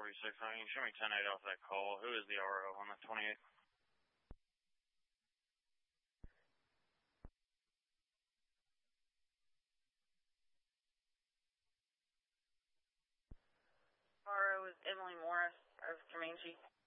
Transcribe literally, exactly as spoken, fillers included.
forty-six. I mean, show me ten eight off that call. Who is the R O on the twenty-eight? R O is Emily Morris of Comanche.